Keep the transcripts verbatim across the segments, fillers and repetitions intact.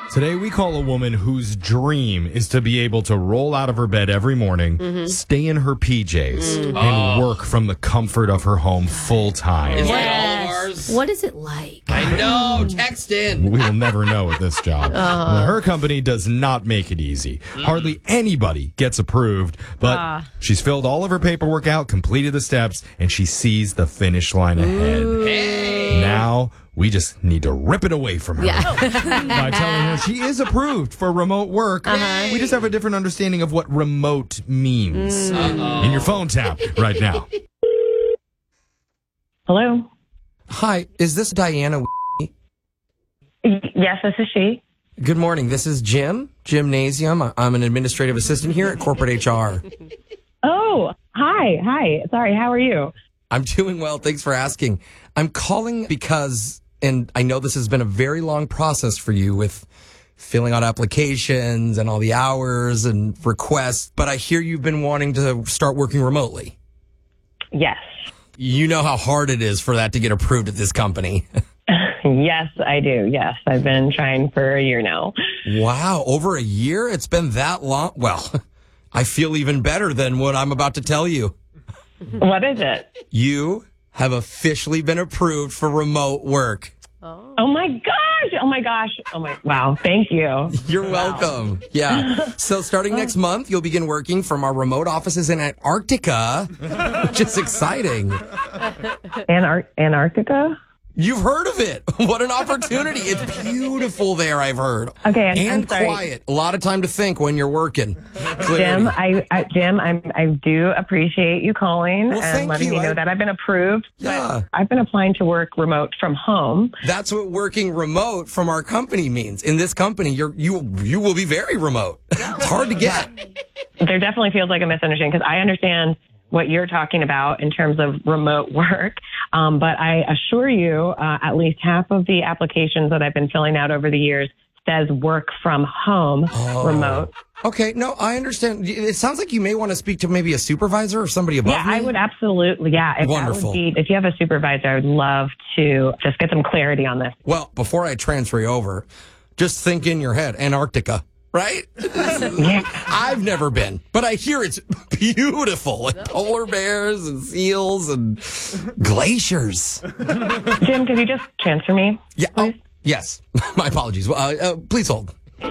Today we call a woman whose dream is to be able to roll out of her bed every morning, mm-hmm. stay in her P Js, mm-hmm. and oh. work from the comfort of her home full time. Is Yes. that all of ours? What is it like? I know. Text in. We will never know with this job. Uh. Her company does not make it easy. Mm. Hardly anybody gets approved, but uh. she's filled all of her paperwork out, completed the steps, and she sees the finish line ahead. Hey. Now, we just need to rip it away from her Yeah. by telling her she is approved for remote work. Uh-huh. We just have a different understanding of what remote means. Uh-oh. In your phone tap right now. Hello. Hi, is this Diana? Yes, this is she. Good morning. This is Jim, Gymnasium. I'm an administrative assistant here at Corporate H R. Oh, hi. Hi. Sorry, how are you? I'm doing well. Thanks for asking. I'm calling because, and I know this has been a very long process for you with filling out applications and all the hours and requests, but I hear you've been wanting to start working remotely. Yes. You know how hard it is for that to get approved at this company. Yes, I do. Yes, I've been trying for a year now. Wow. Over a year? It's been that long? Well, I feel even better than what I'm about to tell you. What is it? You have officially been approved for remote work. Oh. Oh my gosh. Oh my gosh. Oh my, wow. Thank you. You're Wow. welcome. Yeah. So starting next month, you'll begin working from our remote offices in Antarctica, which is exciting. Anar- Antarctica? You've heard of it. What an opportunity. It's beautiful there, I've heard. Okay, I'm- And I'm sorry. quiet. A lot of time to think when you're working. Clearly. Jim, I, I Jim, I'm, I do appreciate you calling Well, thank and letting you. me know I- that I've been approved. Yeah. I've been applying to work remote from home. That's what working remote from our company means. In this company, you're, you you will be very remote. It's hard to get. There definitely feels like a misunderstanding because I understand what you're talking about in terms of remote work. Um, but I assure you, uh, at least half of the applications that I've been filling out over the years says work from home Oh. remote. Okay, no, I understand. It sounds like you may want to speak to maybe a supervisor or somebody above Yeah, me. I would absolutely. Yeah. If Wonderful. That would be, if you have a supervisor, I would love to just get some clarity on this. Well, before I transfer you over, just think in your head, Antarctica, right? Yeah. I've never been, but I hear it's beautiful. Like polar bears and seals and glaciers. Jim, could you just transfer me? Yeah. Oh, yes. My apologies. Uh, uh, please hold.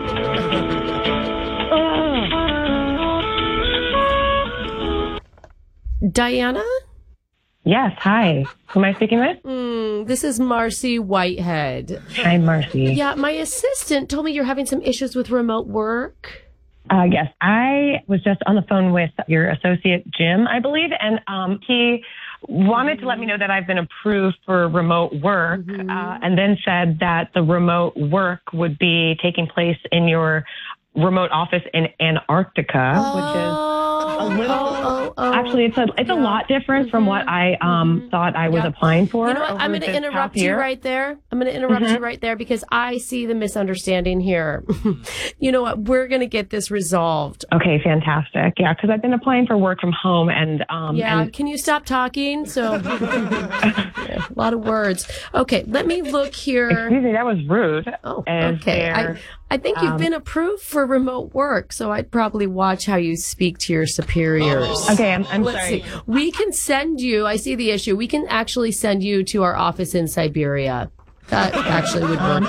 Diana? Yes. Hi. Who am I speaking with? Mm, this is Marcy Whitehead. Hi, Marcy. Yeah, my assistant told me you're having some issues with remote work. Uh, yes, I was just on the phone with your associate, Jim, I believe, and um, he wanted to let me know that I've been approved for remote work, Mm-hmm. uh, and then said that the remote work would be taking place in your remote office in Antarctica, which is a little. Oh, oh, Actually, it's a it's a lot different from what I um thought I was Yeah. applying for. You know what? I'm over going to this interrupt past you year. right there. I'm going to interrupt you right there because I see the misunderstanding here. You know what? We're going to get this resolved. Okay, fantastic. Yeah, because I've been applying for work from home, and um Yeah. and Can you stop talking? So, yeah, a lot of words. Okay. Let me look here. excuse me, that was rude. Oh, Is okay. I, there- I think you've um, been approved for remote work, so I'd probably watch how you speak to your superiors. Okay, I'm, I'm Let's sorry. see. We can send you, I see the issue. We can actually send you to our office in Siberia. That actually would work